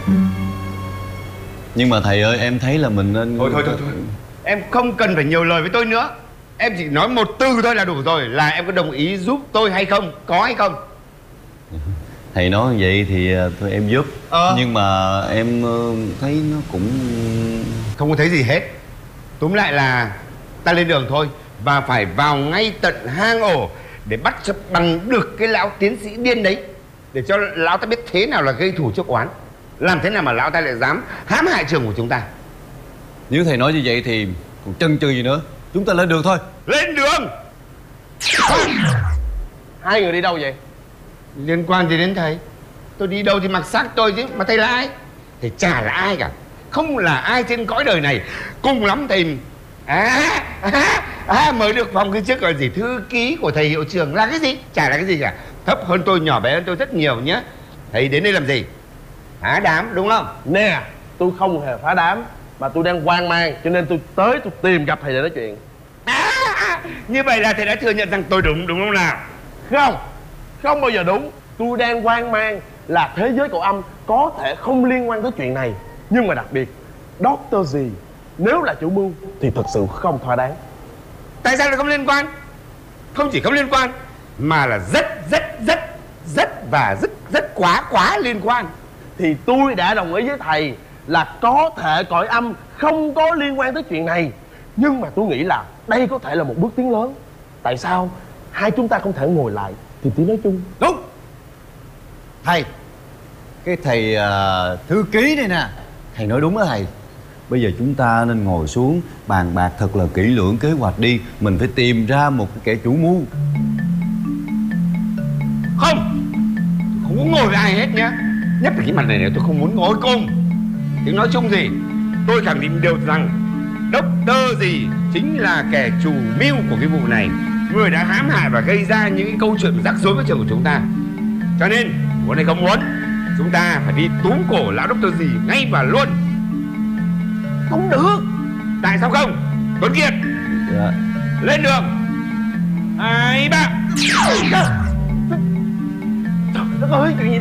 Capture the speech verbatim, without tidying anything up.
Nhưng mà thầy ơi, em thấy là mình nên... Thôi thôi thôi thôi, em không cần phải nhiều lời với tôi nữa. Em chỉ nói một từ thôi là đủ rồi, là em có đồng ý giúp tôi hay không, có hay không? Thầy nói như vậy thì thôi em giúp. Ờ. Nhưng mà em thấy nó cũng... Không có thấy gì hết. Túm lại là ta lên đường thôi. Và phải vào ngay tận hang ổ để bắt cho bằng được cái lão tiến sĩ điên đấy, để cho lão ta biết thế nào là gây thù chuốc oán, làm thế nào mà lão ta lại dám hãm hại trường của chúng ta. Nếu thầy nói như vậy thì còn chần chừ gì nữa, chúng ta lên đường thôi. Lên đường. Hai người đi đâu vậy? Liên quan gì đến thầy? Tôi đi đâu thì mặc xác tôi chứ, mà thầy là ai? Thầy chả là ai cả, không là ai trên cõi đời này. Cùng lắm thầy à, à, à mới được phòng cái chức gọi gì thư ký của thầy hiệu trưởng, là cái gì? Chả là cái gì cả, thấp hơn tôi, nhỏ bé hơn tôi rất nhiều nhé. Thầy đến đây làm gì? Phá đám đúng không? Nè, tôi không hề phá đám, mà tôi đang hoang mang, cho nên tôi tới tôi tìm gặp thầy để nói chuyện. À, như vậy là thầy đã thừa nhận rằng tôi đúng đúng không nào? Không, không bao giờ đúng. Tôi đang hoang mang là thế giới cậu âm có thể không liên quan tới chuyện này, nhưng mà đặc biệt Doctor gì nếu là chủ mưu thì thật sự không thỏa đáng. Tại sao lại không liên quan? Không chỉ không liên quan mà là rất rất rất rất và rất rất quá quá liên quan. Thì tôi đã đồng ý với thầy là có thể cõi âm không có liên quan tới chuyện này, nhưng mà tôi nghĩ là đây có thể là một bước tiến lớn. Tại sao hai chúng ta không thể ngồi lại tìm tiếng nói chung? Đúng. Thầy, cái thầy uh, thư ký đây nè, thầy nói đúng đó thầy. Bây giờ chúng ta nên ngồi xuống bàn bạc thật là kỹ lưỡng kế hoạch đi. Mình phải tìm ra một cái kẻ chủ mưu. Không, không muốn ngồi với ai hết nhá. Nhất là cái mặt này này tôi không muốn ngồi cùng. Tiếng nói chung gì, tôi khẳng định điều rằng Doctor gì chính là kẻ chủ mưu của cái vụ này, người đã hãm hại và gây ra những cái câu chuyện rắc rối với trường của chúng ta. Cho nên muốn hay không muốn, chúng ta phải đi túm cổ lão Doctor gì ngay và luôn. Không được. Tại sao không? Tuấn Kiệt, Dạ. lên đường. Hai ba. Trời đất ơi, chuyện gì